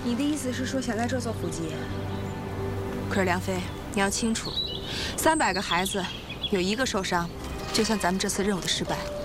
你的意思是说想在这做伏击？ 可是梁飞，你要清楚，300个孩子有1个受伤，就算咱们这次任务的失败。